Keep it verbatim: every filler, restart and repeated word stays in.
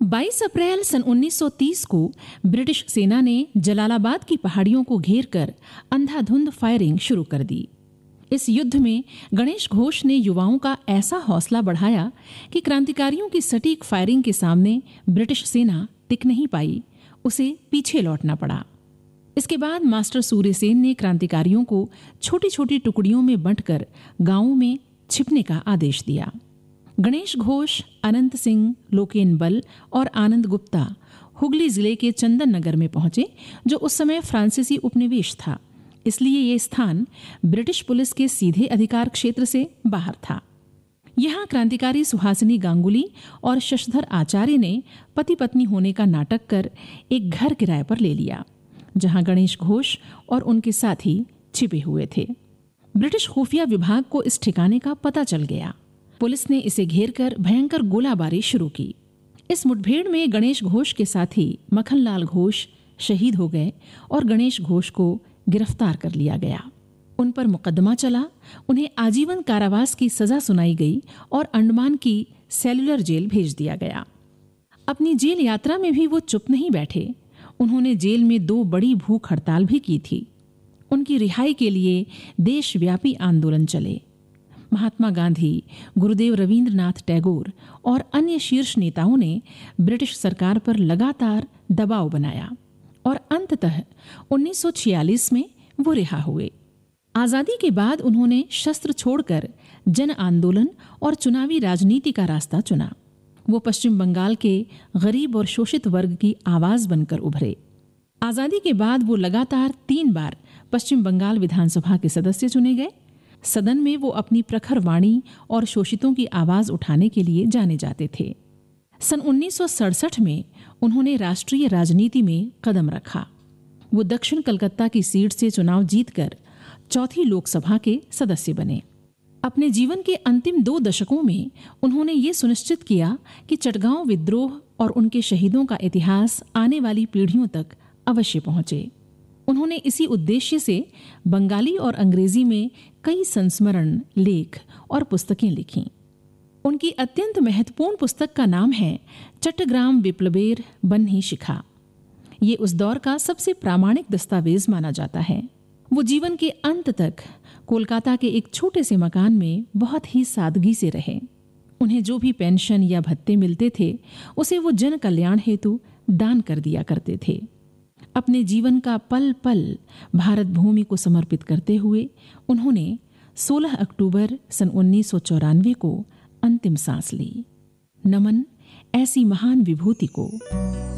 बाईस अप्रैल सन उन्नीस सौ तीस को ब्रिटिश सेना ने जलालाबाद की पहाड़ियों को घेरकर अंधाधुंध फायरिंग शुरू कर दी। इस युद्ध में गणेश घोष ने युवाओं का ऐसा हौसला बढ़ाया कि क्रांतिकारियों की सटीक फायरिंग के सामने ब्रिटिश सेना टिक नहीं पाई, उसे पीछे लौटना पड़ा। इसके बाद मास्टर सूर्यसेन ने क्रांतिकारियों को छोटी छोटी टुकड़ियों में बांटकर गांवों में छिपने का आदेश दिया। गणेश घोष, अनंत सिंह, लोकेन बल और आनंद गुप्ता हुगली जिले के चंदन नगर में पहुंचे, जो उस समय फ्रांसीसी उपनिवेश था, इसलिए ये स्थान ब्रिटिश पुलिस के सीधे अधिकार क्षेत्र से बाहर था। यहाँ क्रांतिकारी सुहासिनी गांगुली और शशधर आचार्य ने पति पत्नी होने का नाटक कर एक घर किराए पर ले लिया, जहाँ गणेश घोष और उनके साथी छिपे हुए थे। ब्रिटिश खुफिया विभाग को इस ठिकाने का पता चल गया। पुलिस ने इसे घेरकर भयंकर गोलाबारी शुरू की। इस मुठभेड़ में गणेश घोष के साथी मखनलाल घोष शहीद हो गए और गणेश घोष को गिरफ्तार कर लिया गया। उन पर मुकदमा चला, उन्हें आजीवन कारावास की सजा सुनाई गई और अंडमान की सेलुलर जेल भेज दिया गया। अपनी जेल यात्रा में भी वो चुप नहीं बैठे। उन्होंने जेल में दो बड़ी भूख हड़ताल भी की थी। उनकी रिहाई के लिए देशव्यापी आंदोलन चले। महात्मा गांधी, गुरुदेव रविंद्रनाथ टैगोर और अन्य शीर्ष नेताओं ने ब्रिटिश सरकार पर लगातार दबाव बनाया और अंततः उन्नीस सौ छियालीस में वो रिहा हुए। आज़ादी के बाद उन्होंने शस्त्र छोड़कर जन आंदोलन और चुनावी राजनीति का रास्ता चुना। वो पश्चिम बंगाल के गरीब और शोषित वर्ग की आवाज बनकर उभरे। आज़ादी के बाद वो लगातार तीन बार पश्चिम बंगाल विधानसभा के सदस्य चुने गए। सदन में वो अपनी प्रखर वाणी और शोषितों की आवाज उठाने के लिए जाने जाते थे। सन उन्नीस सौ सड़सठ में उन्होंने राष्ट्रीय राजनीति में कदम रखा। वो दक्षिण कलकत्ता की सीट से चुनाव जीतकर चौथी लोकसभा के सदस्य बने। अपने जीवन के अंतिम दो दशकों में उन्होंने ये सुनिश्चित किया कि चटगांव विद्रोह और उनके शहीदों का इतिहास आने वाली पीढ़ियों तक अवश्य पहुंचे। उन्होंने इसी उद्देश्य से बंगाली और अंग्रेजी में कई संस्मरण, लेख और पुस्तकें लिखीं। उनकी अत्यंत महत्वपूर्ण पुस्तक का नाम है चट्टग्राम विप्लवेर बन्ही शिखा। ये उस दौर का सबसे प्रामाणिक दस्तावेज माना जाता है। वो जीवन के अंत तक कोलकाता के एक छोटे से मकान में बहुत ही सादगी से रहे। उन्हें जो भी पेंशन या भत्ते मिलते थे, उसे वो जन कल्याण हेतु दान कर दिया करते थे। अपने जीवन का पल पल भारत भूमि को समर्पित करते हुए उन्होंने सोलह अक्टूबर सन उन्नीस सौ चौरानवे को अंतिम सांस ली। नमन ऐसी महान विभूति को।